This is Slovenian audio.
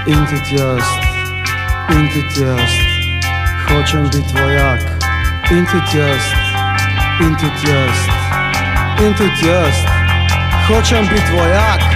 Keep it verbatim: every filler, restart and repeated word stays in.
In tudi jaz, in tudi jaz hočem biti vojak. In tudi jaz, in tudi jaz, in tudi jaz hočem biti vojak.